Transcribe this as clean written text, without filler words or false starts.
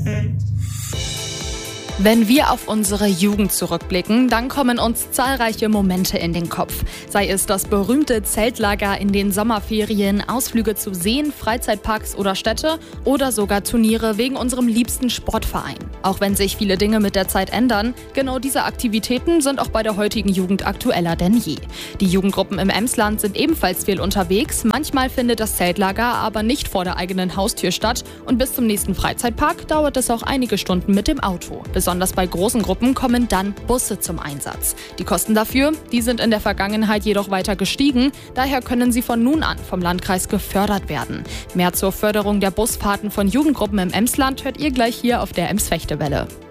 Wenn wir auf unsere Jugend zurückblicken, dann kommen uns zahlreiche Momente in den Kopf. Sei es das berühmte Zeltlager in den Sommerferien, Ausflüge zu Seen, Freizeitparks oder Städte oder sogar Turniere wegen unserem liebsten Sportverein. Auch wenn sich viele Dinge mit der Zeit ändern, genau diese Aktivitäten sind auch bei der heutigen Jugend aktueller denn je. Die Jugendgruppen im Emsland sind ebenfalls viel unterwegs. Manchmal findet das Zeltlager aber nicht vor der eigenen Haustür statt und bis zum nächsten Freizeitpark dauert es auch einige Stunden mit dem Auto. Besonders bei großen Gruppen kommen dann Busse zum Einsatz. Die Kosten dafür, die sind in der Vergangenheit jedoch weiter gestiegen. Daher können sie von nun an vom Landkreis gefördert werden. Mehr zur Förderung der Busfahrten von Jugendgruppen im Emsland hört ihr gleich hier auf der Ems-Fechte-Welle.